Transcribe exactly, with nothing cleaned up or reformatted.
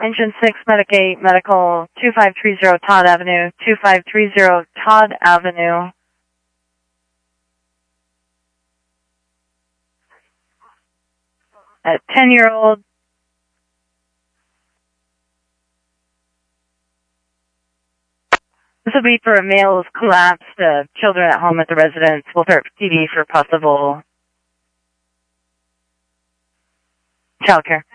Engine six, Medicaid, Medical, two five three zero Todd Avenue, two five three zero Todd Avenue. A ten-year-old. This will be for a male who's collapsed, uh, children at home at the residence. We'll start T V for possible childcare.